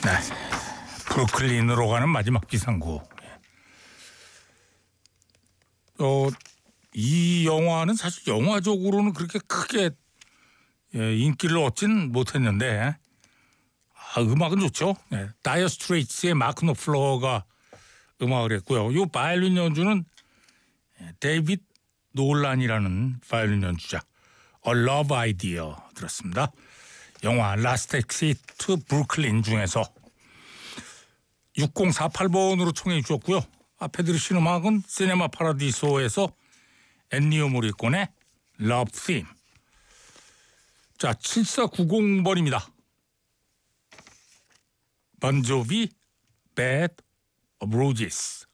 네, 브루클린으로 가는 마지막 비상구. 이 영화는 사실 영화적으로는 그렇게 크게 인기를 얻진 못했는데 음악은 좋죠. 네, 다이어 스트레이츠의 마크 노플러가 음악을 했고요. 이 바이올린 연주는 데이빗 놀란이라는 바이올린 연주자. A Love Idea 들었습니다. 영화 라스트 엑시트 브루클린 중에서 6048번으로 청해 주셨고요. 앞에 들으신 음악은 시네마 파라디소에서 엔니오 모리콘의 Love Theme. 자, 7490번입니다. 번조비 Bed of Roses.